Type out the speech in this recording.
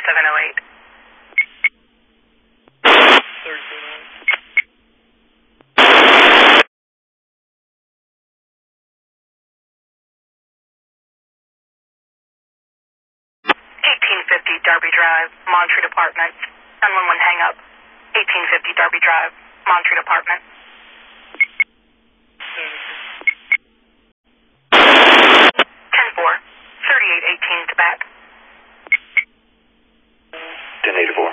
3708. 1850 Darby Drive, Montreat Apartment. 911 hang up. 1850 Darby Drive, Montreat Apartment. 10-4, 3818 to back. 10-84.